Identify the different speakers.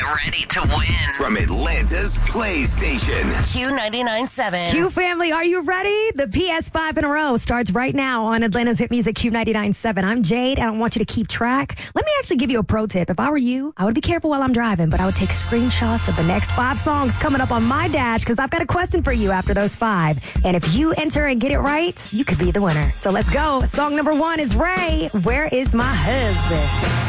Speaker 1: ready to win.
Speaker 2: From Atlanta's Play Station.
Speaker 1: Q99.7.
Speaker 3: Q family, are you ready? The PS5 in a row starts right now on Atlanta's Hit Music Q99.7. I'm Jade, and I want you to keep track. Let me actually give you a pro tip. If I were you, I would be careful while I'm driving, but I would take screenshots of the next 5 songs coming up on my dash, because I've got a question for you after those 5. And if you enter and get it right, you could be the winner. So let's go. Song number 1 is Ray, Where Is My Husband?